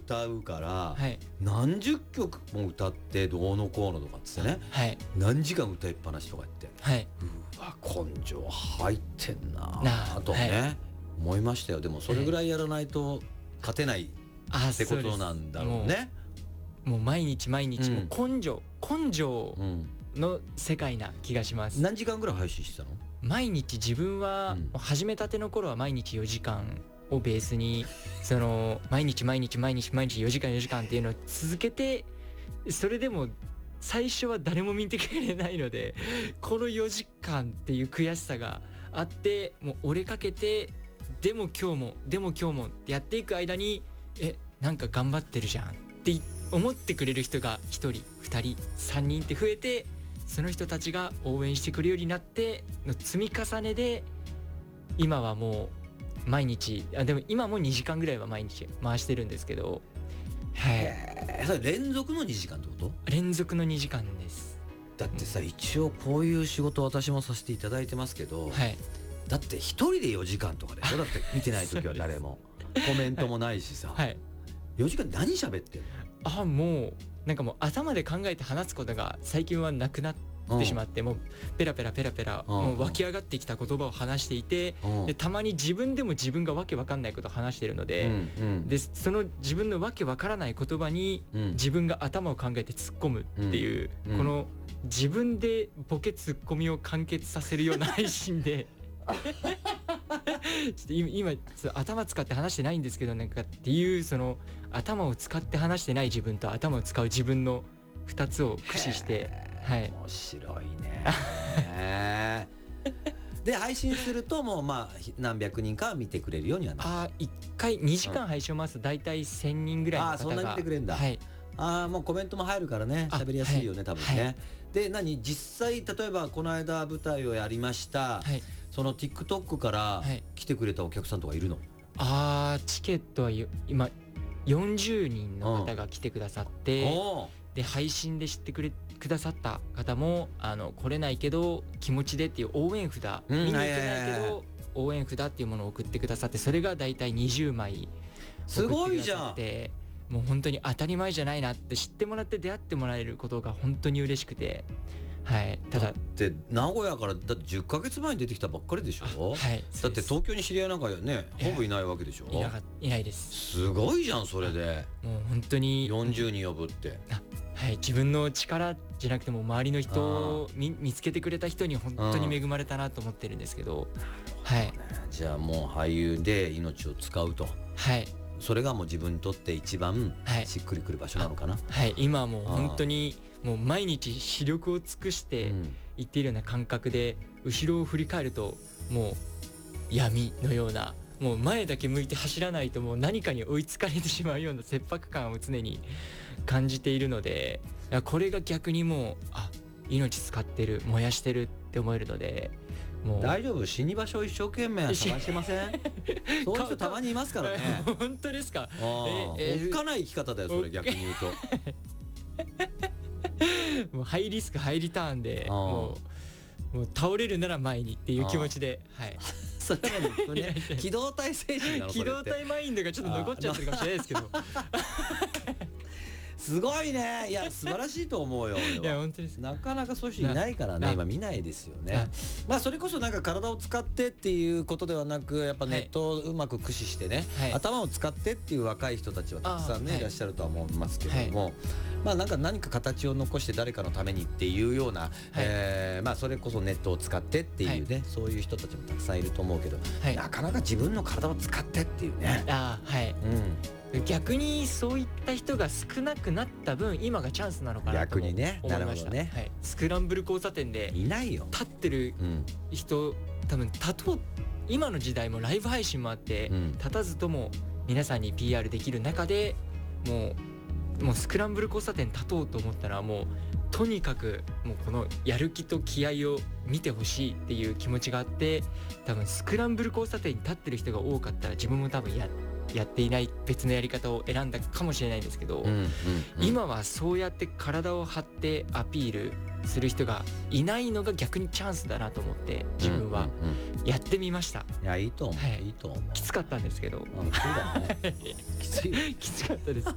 歌うから、 はい、 何十曲も歌ってどうのこうのとかっつってね、 はい、 何時間歌いっぱなしとか言って、 はい、 うわ根性入ってんなとはね、思いましたよ。でもそれぐらいやらないと勝てないってことなんだろうね。 もう毎日毎日、もう根性の世界な気がします。 何時間ぐらい配信してたの？ 毎日自分は、始めたての頃は毎日4時間をベースにその毎日4時間っていうのを続けて、それでも最初は誰も見てくれないので、この4時間っていう悔しさがあって、もう折れかけて、でも今日もってやっていく間に、なんか頑張ってるじゃんって思ってくれる人が1人2人3人って増えて、その人たちが応援してくれるようになっての積み重ねで、今はもう毎日、でも今も2時間ぐらいは毎日回してるんですけど、 はい、それ連続の2時間ってこと？ 連続の2時間です。 だってさ、一応こういう仕事私もさせていただいてますけど、 はい、 だって一人で4時間とかでしょ。だって見てない時は誰もコメントもないしさ、 はい、 4時間何喋ってんの？ もうなんかもう頭で考えて話すことが最近はなくなってしまって、もうペラペラもう湧き上がってきた言葉を話していて、でたまに自分でも自分がわけわかんないことを話しているので、でその自分のわけわからない言葉に自分が頭を考えて突っ込むっていう、この自分でボケツッコミを完結させるような配信でちょっと今頭使って話してないんですけど、なんかっていう、その頭を使って話してない自分と頭を使う自分の2つを駆使して、はい、 面白いねで配信するともう何百人かは見てくれるようにはなる。 1回2時間配信を回すと大体1000人ぐらいの方が、 そんなに見てくれるんだ。 はい、 もうコメントも入るからね、喋りやすいよね、多分ね。で実際例えばこの間舞台をやりました、その TikTok から来てくれたお客さんとかいるの？ チケットは今40人の方が来てくださって、で配信で知ってくださった方も来れないけど気持ちでっていう応援札、見に行けないけど応援札っていうものを送ってくださって、それがだいたい20枚すごいじゃん。 もう本当に当たり前じゃないなって、知ってもらって出会ってもらえることが本当に嬉しくて、はい、ただって名古屋からだって10ヶ月前に出てきたばっかりでしょ。 はい、 だって東京に知り合いなんかねほぼいないわけでしょ。 いないです。 すごいじゃん。それでもう本当に 40人呼ぶって、 はい、自分の力じゃなくても周りの人を見つけてくれた人に本当に恵まれたなと思ってるんですけど、はい、 じゃあもう俳優で命を使うと、 はい、 それがもう自分にとって一番しっくりくる場所なのかな。 はい、今はもう本当にもう毎日視力を尽くしていっているような感覚で、後ろを振り返るともう闇のような、もう前だけ向いて走らないともう何かに追いつかれてしまうような切迫感を常に感じているので、これが逆にもう命使ってる、燃やしてるって思えるので、もう大丈夫。死に場所を一生懸命探してません？そういう人たまにいますからね。 本当ですか？ おっかない生き方だよそれ、逆に言うともうハイリスクハイリターンで、もう倒れるなら前にっていう気持ちで、はい。 それはね機動体精神なの？ 機動体マインドがちょっと残っちゃってるかもしれないですけどすごいね。いや素晴らしいと思うよ。 いや本当です。 なかなかそういう人いないからね、今見ないですよね。それこそなんか体を使ってっていうことではなく、やっぱネットをうまく駆使してね、頭を使ってっていう若い人たちはたくさんねいらっしゃるとは思いますけども、なんか何か形を残して誰かのためにっていうような、それこそネットを使ってっていうね、そういう人たちもたくさんいると思うけど、なかなか自分の体を使ってっていうね。 逆にそういった人が少なくなった分、今がチャンスなのかなと思いました。なるほどね。スクランブル交差点でいないよ立ってる人、多分今の時代もライブ配信もあって、立たずとも皆さんに PR できる中で、もうスクランブル交差点立とうと思ったら、もうとにかくもうこのやる気と気合を見てほしいっていう気持ちがあって、多分スクランブル交差点に立ってる人が多かったら、自分も多分やっていない別のやり方を選んだかもしれないんですけど、今はそうやって体を張ってアピールする人がいないのが逆にチャンスだなと思って、自分はやってみました。 いやいいと思う、いいと思う。 きつかったんですけど、 そうだねきついきつかったです